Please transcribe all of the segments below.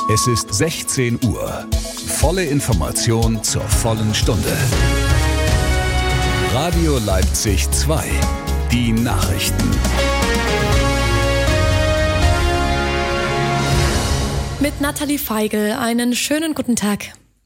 Es ist 16 Uhr. Volle Information zur vollen Stunde. Radio Leipzig 2. Die Nachrichten. Mit Nathalie Feigl einen schönen guten Tag.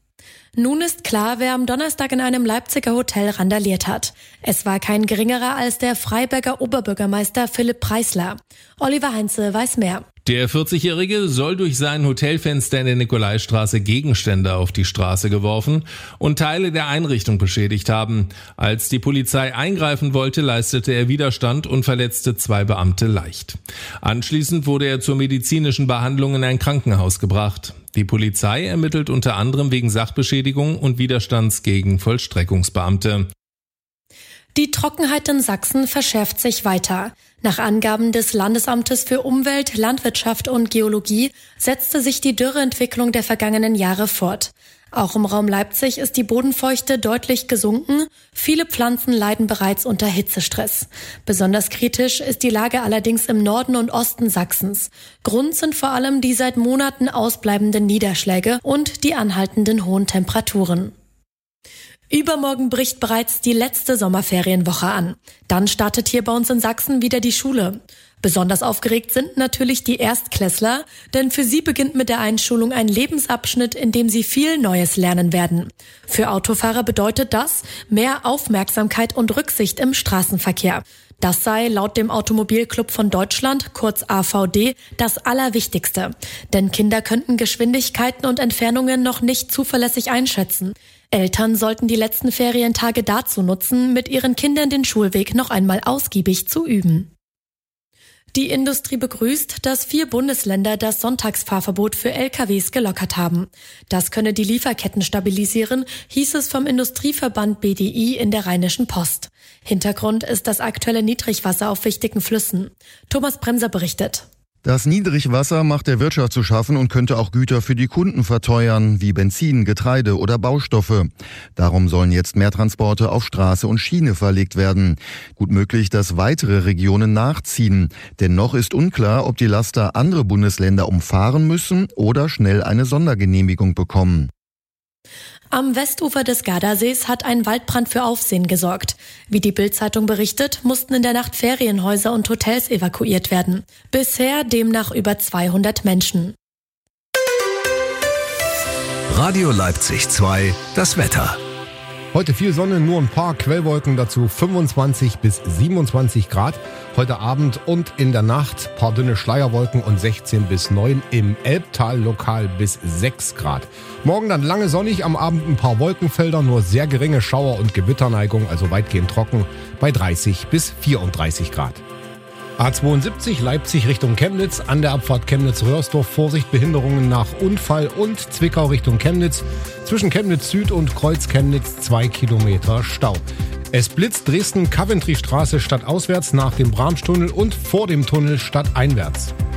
Nun ist klar, wer am Donnerstag in einem Leipziger Hotel randaliert hat. Es war kein geringerer als der Freiberger Oberbürgermeister Philipp Preisler. Oliver Heinze weiß mehr. Der 40-Jährige soll durch sein Hotelfenster in der Nikolaistraße Gegenstände auf die Straße geworfen und Teile der Einrichtung beschädigt haben. Als die Polizei eingreifen wollte, leistete er Widerstand und verletzte 2 Beamte leicht. Anschließend wurde er zur medizinischen Behandlung in ein Krankenhaus gebracht. Die Polizei ermittelt unter anderem wegen Sachbeschädigung und Widerstands gegen Vollstreckungsbeamte. Die Trockenheit in Sachsen verschärft sich weiter. Nach Angaben des Landesamtes für Umwelt, Landwirtschaft und Geologie setzte sich die Dürreentwicklung der vergangenen Jahre fort. Auch im Raum Leipzig ist die Bodenfeuchte deutlich gesunken. Viele Pflanzen leiden bereits unter Hitzestress. Besonders kritisch ist die Lage allerdings im Norden und Osten Sachsens. Grund sind vor allem die seit Monaten ausbleibenden Niederschläge und die anhaltenden hohen Temperaturen. Übermorgen bricht bereits die letzte Sommerferienwoche an. Dann startet hier bei uns in Sachsen wieder die Schule. Besonders aufgeregt sind natürlich die Erstklässler, denn für sie beginnt mit der Einschulung ein Lebensabschnitt, in dem sie viel Neues lernen werden. Für Autofahrer bedeutet das mehr Aufmerksamkeit und Rücksicht im Straßenverkehr. Das sei laut dem Automobilclub von Deutschland, kurz AVD, das Allerwichtigste. Denn Kinder könnten Geschwindigkeiten und Entfernungen noch nicht zuverlässig einschätzen. Eltern sollten die letzten Ferientage dazu nutzen, mit ihren Kindern den Schulweg noch einmal ausgiebig zu üben. Die Industrie begrüßt, dass 4 Bundesländer das Sonntagsfahrverbot für LKWs gelockert haben. Das könne die Lieferketten stabilisieren, hieß es vom Industrieverband BDI in der Rheinischen Post. Hintergrund ist das aktuelle Niedrigwasser auf wichtigen Flüssen. Thomas Bremser berichtet. Das Niedrigwasser macht der Wirtschaft zu schaffen und könnte auch Güter für die Kunden verteuern, wie Benzin, Getreide oder Baustoffe. Darum sollen jetzt mehr Transporte auf Straße und Schiene verlegt werden. Gut möglich, dass weitere Regionen nachziehen. Denn noch ist unklar, ob die Laster andere Bundesländer umfahren müssen oder schnell eine Sondergenehmigung bekommen. Am Westufer des Gardasees hat ein Waldbrand für Aufsehen gesorgt. Wie die Bild-Zeitung berichtet, mussten in der Nacht Ferienhäuser und Hotels evakuiert werden. Bisher demnach über 200 Menschen. Radio Leipzig 2, das Wetter. Heute viel Sonne, nur ein paar Quellwolken, dazu 25 bis 27 Grad. Heute Abend und in der Nacht paar dünne Schleierwolken und 16 bis 9, im Elbtal lokal bis 6 Grad. Morgen dann lange sonnig, am Abend ein paar Wolkenfelder, nur sehr geringe Schauer- und Gewitterneigung, also weitgehend trocken, bei 30 bis 34 Grad. A72 Leipzig Richtung Chemnitz, an der Abfahrt Chemnitz-Röhrsdorf Vorsicht, Behinderungen nach Unfall, und Zwickau Richtung Chemnitz. Zwischen Chemnitz Süd und Kreuz Chemnitz 2 Kilometer Stau. Es blitzt Dresden Coventry-Straße stadtauswärts nach dem Bramstunnel und vor dem Tunnel stadteinwärts.